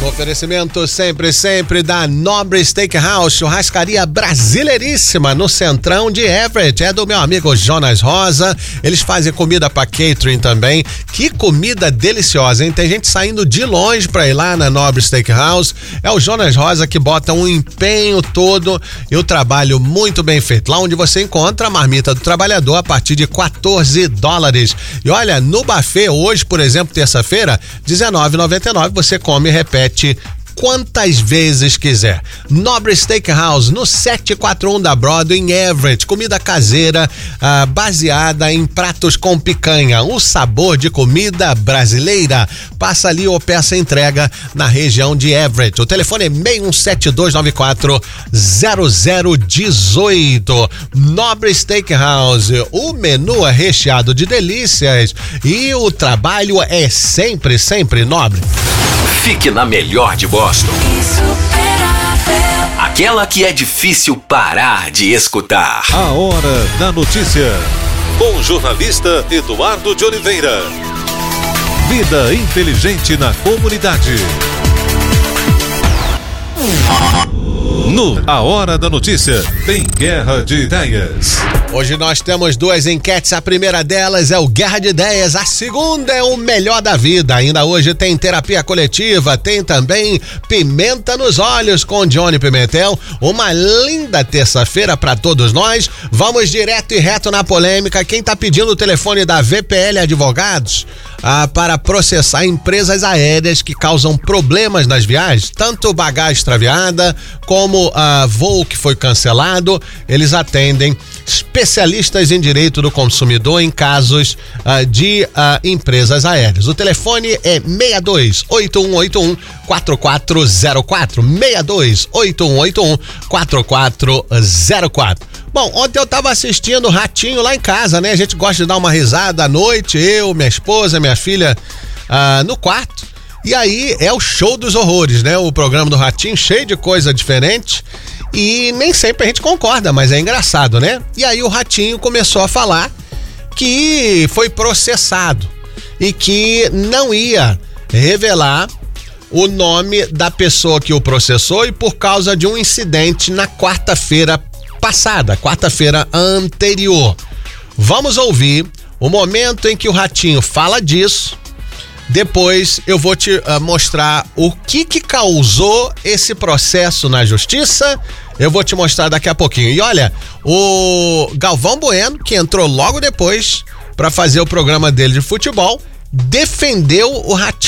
Oferecimento sempre da Nobre Steakhouse, churrascaria brasileiríssima no centrão de Everett. É do meu amigo Jonas Rosa. Eles fazem comida para catering também. Que comida deliciosa, hein? Tem gente saindo de longe para ir lá na Nobre Steakhouse. É o Jonas Rosa que bota um empenho todo e o trabalho muito bem feito. Lá onde você encontra a marmita do trabalhador a partir de $14. E olha, no buffet hoje, por exemplo, terça-feira, R$19,99, você come e repete quantas vezes quiser. Nobre Steakhouse, no 741 da Broadway, em Everett. Comida caseira, baseada em pratos com picanha. O sabor de comida brasileira. Passa ali ou peça entrega na região de Everett. O telefone é 6172940018. Nobre Steakhouse. O menu é recheado de delícias e o trabalho é sempre nobre. Fique na melhor de Boston. Aquela que é difícil parar de escutar. A Hora da Notícia, com o jornalista Eduardo de Oliveira. Vida inteligente na comunidade. No A Hora da Notícia, tem Guerra de Ideias. Hoje nós temos duas enquetes. A primeira delas é o Guerra de Ideias. A segunda é o Melhor da Vida. Ainda hoje tem terapia coletiva. Tem também Pimenta nos Olhos com Johnny Pimentel. Uma linda terça-feira para todos nós. Vamos direto e reto na polêmica. Quem tá pedindo o telefone da VPL Advogados para processar empresas aéreas que causam problemas nas viagens, tanto bagagem extraviada como voo que foi cancelado, eles atendem especialistas em direito do consumidor em casos de empresas aéreas. O telefone é 62-8181-4404, 62-8181-4404. Bom, ontem eu tava assistindo Ratinho lá em casa, né? A gente gosta de dar uma risada à noite, eu, minha esposa, minha filha, no quarto. E aí é o show dos horrores, né? O programa do Ratinho, cheio de coisa diferente. E nem sempre a gente concorda, mas é engraçado, né? E aí o Ratinho começou a falar que foi processado e que não ia revelar o nome da pessoa que o processou e por causa de um incidente na quarta-feira passada, quarta-feira anterior. Vamos ouvir o momento em que o Ratinho fala disso. Depois eu vou te mostrar o que causou esse processo na justiça. Eu vou te mostrar daqui a pouquinho. E olha, o Galvão Bueno, que entrou logo depois para fazer o programa dele de futebol, defendeu o Ratinho.